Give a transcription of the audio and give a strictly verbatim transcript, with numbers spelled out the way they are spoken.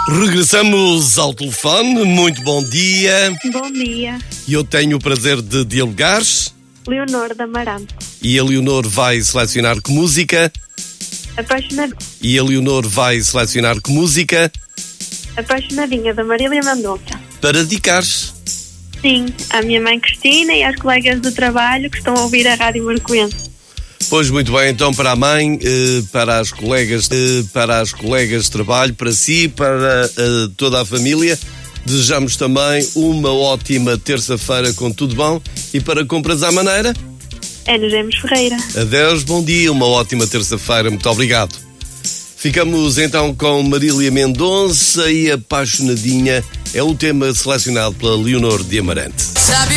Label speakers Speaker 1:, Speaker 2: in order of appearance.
Speaker 1: Regressamos ao telefone, muito bom dia.
Speaker 2: Bom dia.
Speaker 1: E eu tenho o prazer de dialogar.
Speaker 2: Leonor da Amaranto.
Speaker 1: E a Leonor vai selecionar que música?
Speaker 2: Apaixonadinha.
Speaker 1: E a Leonor vai selecionar que música?
Speaker 2: Apaixonadinha, da Marília Mendonça.
Speaker 1: Para dedicares.
Speaker 2: Sim, à minha mãe Cristina e às colegas do trabalho que estão a ouvir a Rádio Marcoense.
Speaker 1: Pois muito bem, então para a mãe, para as colegas, para as colegas de trabalho, para si, para toda a família, desejamos também uma ótima terça-feira com tudo bom e para compras à maneira.
Speaker 2: É no Gemos Ferreira.
Speaker 1: Adeus, bom dia, uma ótima terça-feira, muito obrigado. Ficamos então com Marília Mendonça e Apaixonadinha, é o tema selecionado pela Leonor de Amarante.